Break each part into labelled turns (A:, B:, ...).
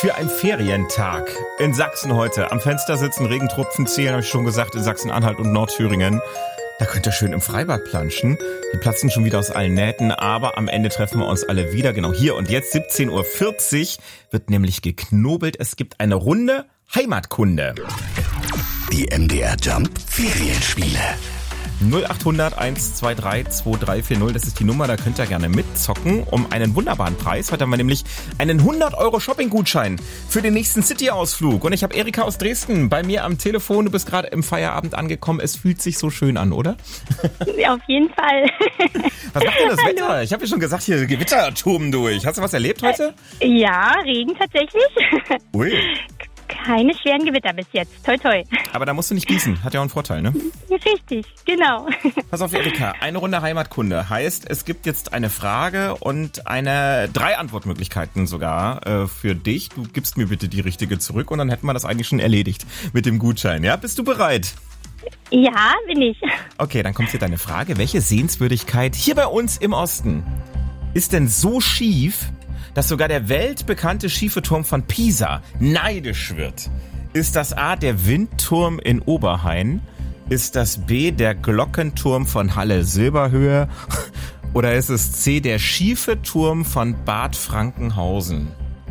A: für einen Ferientag in Sachsen heute. Am Fenster sitzen, Regentropfen zählen, habe ich schon gesagt, in Sachsen-Anhalt und Nordthüringen. Da könnt ihr schön im Freibad planschen. Die platzen schon wieder aus allen Nähten, aber am Ende treffen wir uns alle wieder. Genau hier und jetzt, 17.40 Uhr, wird nämlich geknobelt. Es gibt eine Runde Heimatkunde.
B: Die MDR Jump Ferienspiele.
A: 0800 123 2340, das ist die Nummer, da könnt ihr gerne mitzocken um einen wunderbaren Preis. Heute haben wir nämlich einen 100€ Shopping-Gutschein für den nächsten City-Ausflug. Und ich habe Erika aus Dresden bei mir am Telefon. Du bist gerade im Feierabend angekommen. Es fühlt sich so schön an, oder?
C: Ja, auf jeden Fall.
A: Was macht denn das Wetter? Ich habe ja schon gesagt, hier Gewitter toben durch. Hast du was erlebt heute?
C: Ja, Regen tatsächlich.
A: Ui.
C: Keine schweren Gewitter bis jetzt. Toi, toi.
A: Aber da musst du nicht gießen. Hat ja auch einen Vorteil, ne?
C: Richtig, genau.
A: Pass auf, Erika. Eine Runde Heimatkunde heißt, es gibt jetzt eine Frage und 3 Antwortmöglichkeiten sogar für dich. Du gibst mir bitte die richtige zurück und dann hätten wir das eigentlich schon erledigt mit dem Gutschein. Ja, bist du bereit?
C: Ja, bin ich.
A: Okay, dann kommt hier deine Frage. Welche Sehenswürdigkeit hier bei uns im Osten ist denn so schief, dass sogar der weltbekannte schiefe Turm von Pisa neidisch wird? Ist das A, der Windturm in Oberhain? Ist das B, der Glockenturm von Halle-Silberhöhe? Oder ist es C, der schiefe Turm von Bad Frankenhausen?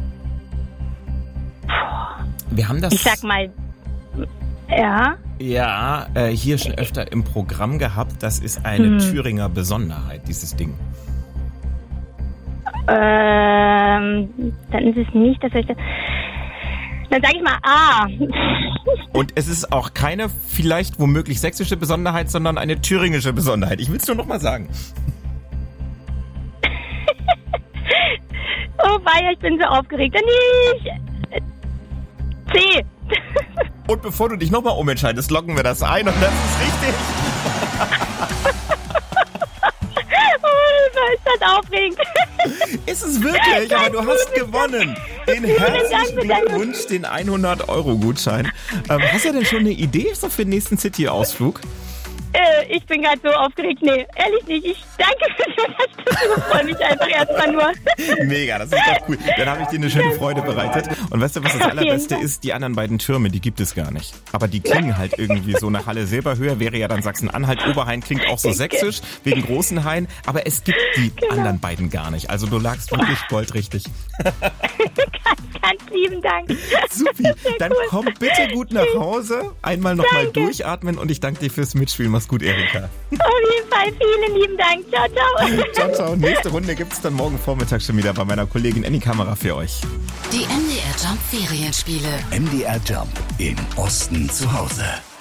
A: Wir haben das...
C: Ich sag mal, ja.
A: Ja, hier schon öfter im Programm gehabt. Das ist eine Thüringer Besonderheit, dieses Ding.
C: Dann ist es nicht, dass ich... Dann sage ich mal A.
A: Und es ist auch keine vielleicht womöglich sächsische Besonderheit, sondern eine thüringische Besonderheit. Ich will es nur noch mal sagen.
C: Oh weia, ich bin so aufgeregt. Nicht. C.
A: Und bevor du dich noch mal umentscheidest, loggen wir das ein und das ist richtig.
C: Oh, ist das aufregend.
A: Ist es wirklich, aber du hast gewonnen. Den herzlichen Glückwunsch, den 100€ Hast du denn schon eine Idee so für den nächsten City-Ausflug?
C: Ich bin gerade so aufgeregt. Nee, ehrlich nicht. Ich danke für die Unterstützung. Ich freue mich einfach erstmal nur.
A: Mega, das ist doch cool. Dann habe ich dir eine schöne Freude bereitet. Und weißt du, was das Allerbeste ist? Die anderen beiden Türme, die gibt es gar nicht. Aber die klingen halt irgendwie so. Eine Halle-Silberhöhe wäre ja dann Sachsen-Anhalt. Oberhain klingt auch so sächsisch, wegen großen Hain. Aber es gibt die anderen beiden gar nicht. Also du lagst wirklich goldrichtig.
C: Ganz lieben Dank.
A: Supi, dann komm bitte gut nach Hause. Einmal nochmal durchatmen und ich danke dir fürs Mitspielen. Mach's gut, Erika.
C: Auf jeden Fall, vielen lieben Dank. Ciao, ciao.
A: Ciao, ciao. Nächste Runde gibt's dann morgen Vormittag schon wieder bei meiner Kollegin Annie Kamera für euch.
D: Die MDR Jump Ferienspiele.
B: MDR Jump im Osten zu Hause.